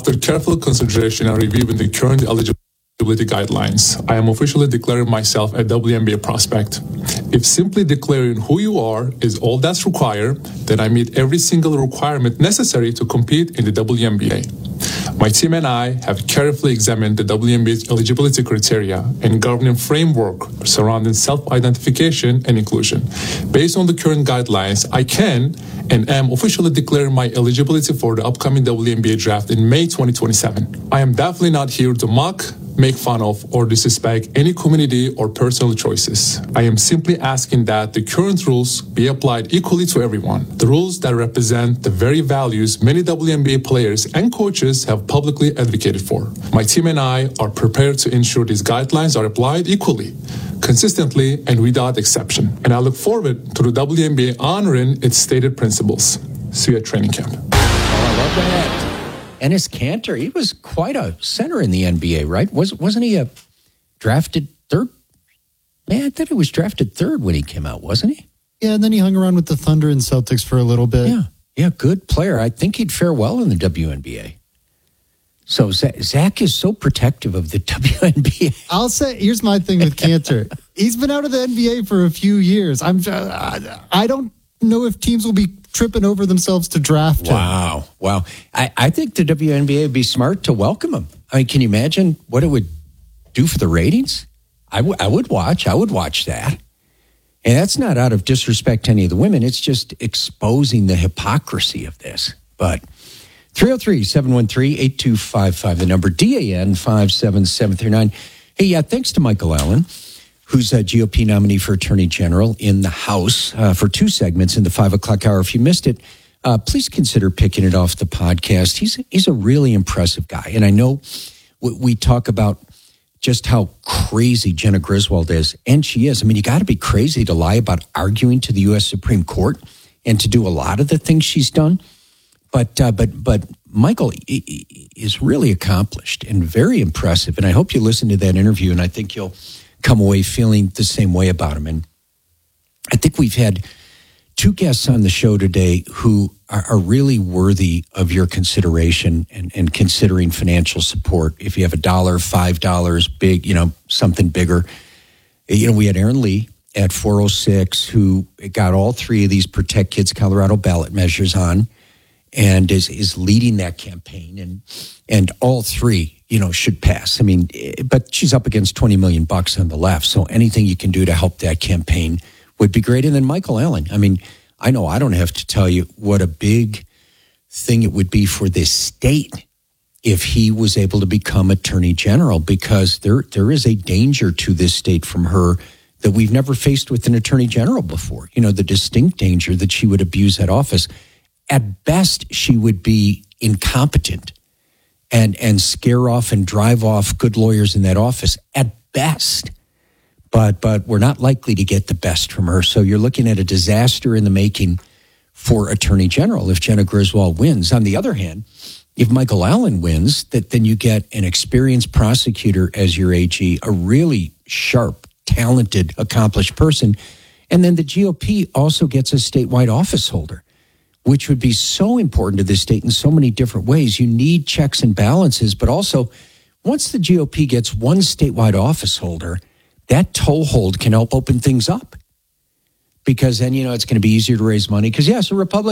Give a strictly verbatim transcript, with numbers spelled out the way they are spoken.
After careful consideration and reviewing the current eligibility guidelines, I am officially declaring myself a W N B A prospect. If simply declaring who you are is all that's required, then I meet every single requirement necessary to compete in the W N B A. My team and I have carefully examined the W N B A's eligibility criteria and governing framework surrounding self-identification and inclusion. Based on the current guidelines, I can and am officially declaring my eligibility for the upcoming W N B A draft in May twenty twenty-seven. I am definitely not here to mock, make fun of, or disrespect any community or personal choices. I am simply asking that the current rules be applied equally to everyone. The rules that represent the very values many W N B A players and coaches have publicly advocated for. My team and I are prepared to ensure these guidelines are applied equally, consistently, and without exception. And I look forward to the W N B A honoring its stated principles. See you at training camp. Oh, I love that. Enes Kanter, he was quite a center in the N B A, right? Was, wasn't he a drafted third? Man, I thought he was drafted third when he came out, wasn't he? Yeah, and then he hung around with the Thunder and Celtics for a little bit. Yeah, yeah, good player. I think he'd fare well in the W N B A. So Zach is so protective of the W N B A. I'll say, here's my thing with Kanter. He's been out of the N B A for a few years. I'm, I don't know if teams will be tripping over themselves to draft him. Wow. Wow. I, I think the W N B A would be smart to welcome him. I mean, can you imagine what it would do for the ratings? I, w- I would watch. I would watch that. And that's not out of disrespect to any of the women. It's just exposing the hypocrisy of this. But three oh three, seven one three, eight two five five, the number, D A N five seven seven three nine. Hey, yeah, thanks to Michael Allen, who's a G O P nominee for Attorney General in the House uh, for two segments in the five o'clock hour. If you missed it, uh, please consider picking it off the podcast. He's he's a really impressive guy. And I know we, we talk about just how crazy Jenna Griswold is, and she is. I mean, you got to be crazy to lie about arguing to the U S Supreme Court and to do a lot of the things she's done. But uh, but but Michael is really accomplished and very impressive. And I hope you listen to that interview, and I think you'll come away feeling the same way about him. And I think we've had two guests on the show today who are, are really worthy of your consideration and, and considering financial support. If you have a dollar, five dollars, big, you know, something bigger. You know, we had Aaron Lee at four oh six who got all three of these Protect Kids Colorado ballot measures on and is is leading that campaign. And and all three, you know, should pass. I mean, but she's up against twenty million bucks on the left. So anything you can do to help that campaign would be great. And then Michael Allen. I mean, I know I don't have to tell you what a big thing it would be for this state if he was able to become Attorney General, because there there is a danger to this state from her that we've never faced with an Attorney General before. You know, the distinct danger that she would abuse that office. At best, she would be incompetent and and scare off and drive off good lawyers in that office at best. But but we're not likely to get the best from her. So you're looking at a disaster in the making for Attorney General if Jenna Griswold wins. On the other hand, if Michael Allen wins, that then you get an experienced prosecutor as your A G, a really sharp, talented, accomplished person. And then the G O P also gets a statewide office holder, which would be so important to this state in so many different ways. You need checks and balances, but also once the G O P gets one statewide office holder, that toehold can help open things up. Because then, you know, it's going to be easier to raise money. Because, yes, a Republican